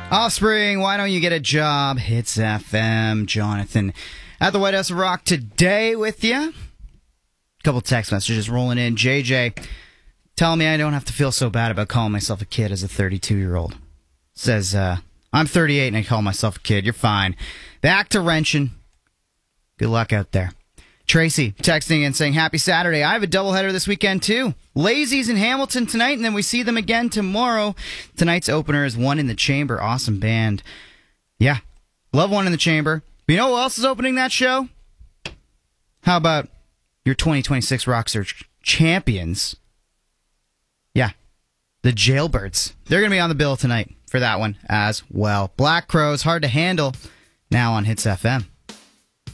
Offspring, why don't you get a job? Hits FM. Jonathan at the White House of Rock today with you. Couple text messages rolling in. JJ telling me I don't have to feel so bad about calling myself a kid as a 32-year-old. Says, I'm 38 and I call myself a kid. You're fine. Back to wrenching. Good luck out there. Tracy texting and saying, happy Saturday. I have a doubleheader this weekend, too. Lazy's in Hamilton tonight, and then we see them again tomorrow. Tonight's opener is One in the Chamber. Awesome band. Yeah, love One in the Chamber. But you know who else is opening that show? How about your 2026 Rock Search champions? Yeah, the Jailbirds. They're going to be on the bill tonight for that one as well. Black Crowes, Hard to Handle, now on Hits FM.